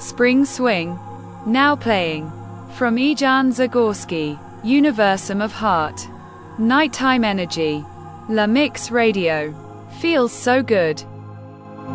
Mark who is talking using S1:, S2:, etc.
S1: Spring Swing. Now playing. From Ejan Zagorski, Universum of Heart. Nighttime Energy. La Mix Radio. Feels so good.